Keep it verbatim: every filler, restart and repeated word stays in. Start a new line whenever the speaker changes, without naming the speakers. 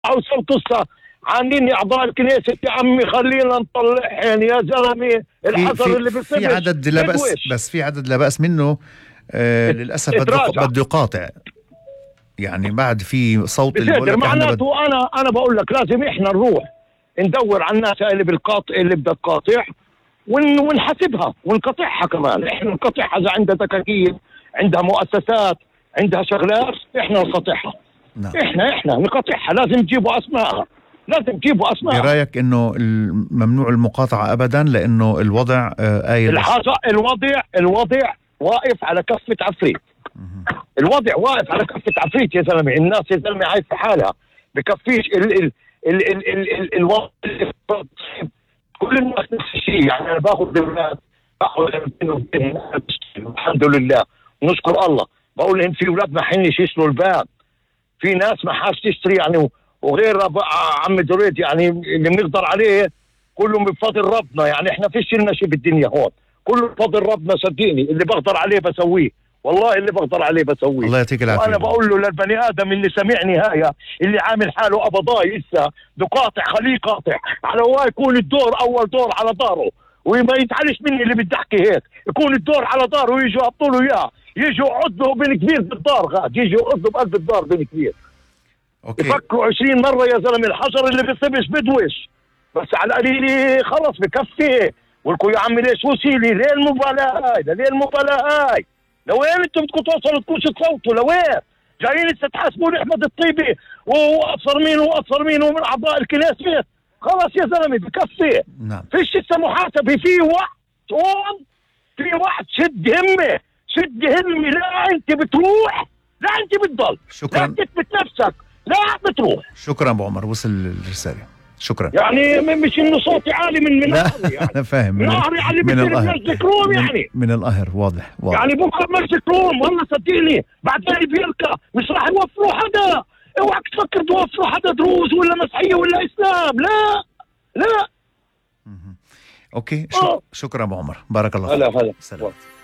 او صوت قصه عاملين اعضاء الكنيسه يا عمي خلينا نطلعهم يا زلمه. الحجر اللي
في, في عدد لا بأس، بس في عدد لا بأس منه آه للاسف بده بده يقاطع، يعني بعد في صوت اللي بقول لك
معناته بد... انا انا بقول لك لازم احنا نروح ندور على الناس اللي بالقاطع اللي بدها تقاطع ون... ونحاسبها ونقطعها كمان. احنا نقطعها اذا عندها دكاكين، عندها مؤسسات، عندها شغلات، احنا نقطعها. نعم. احنا احنا نقطعها، لازم نجيبوا اسمائها، لازم تجيبوا اسمائها.
برايك انه ممنوع المقاطعه ابدا لانه الوضع آه
الحاجه الوضع الوضع واقف على كفه عفريت. الوضع واقف على كفه عفريت يا زلمه. الناس يا زلمه عايز في حالها، بكفيش ال ال ال ال ال ال الوضع. كل الناس نفس الشيء. يعني انا باخذ الاولاد باخذ الحمد لله ونشكر الله. بقول لهم في اولاد ما حنش يشتروا الباب، في ناس ما حاش تشتري يعني، وغيرها بقى عم دريد يعني اللي بنقدر عليه كله من فضل ربنا. يعني احنا فيش لنا شيء بالدنيا هون، كله بفضل ربنا. صدقني اللي بقدر عليه بسويه، والله اللي بقدر عليه بسويه.
الله يعطيك العافيه.
وانا بقول له للبني ادم اللي سمعني هاي، اللي عامل حاله قبضاي لسه بقاطع، خليه قاطع على هو يكون الدور اول دور على داره، وما يتعلش مني اللي بدي احكي هيك. يكون الدور على داره ويجوا يحطوا له اياه، يجوا يقعدوا بن كبير بالدار، غاد يجوا يقعدوا بقلب الدار بن كبير. اوكي. يفكروا عشرين مره يا زلمه. الحجر اللي بيصبش بدوش، بس على القليل خلص بكفي. ولكم يا عمي ليش وسيلي؟ ليه المبالاه هاي؟ ليه المبالاه هاي؟ لوين انتم بدكم توصلوا تكونش تصوتوا؟ لوين؟ جايين لسه تحاسبوني احمد الطيبي واقصر مين واقصر مين ومن اعضاء الكنيسه. خلص يا زلمه بكفي.
نعم.
فيش لسه محاسبه. في وقت هون، في وقت. شد همه شد همي. لا انت بتروح، لا انت بتضل.
شكرا.
لا تثبت نفسك، لا بتروح.
شكرا ابو عمر، وصل الرساله. شكرا.
يعني مش انه صوتي عالي من من
قهري يعني. انا فاهم.
من قهري على من مسجد روم يعني.
من القهر واضح واضح.
يعني بكره مسجد روم والله صدقني بعد ذلك بيركع مش راح يوفروا حدا. اوعك تفكر توفروا حدا دروز ولا مسيحيه ولا اسلام. لا لا.
اوكي. شك... شكرا ابو عمر، بارك الله فيك.
هلا هلا.
سلام.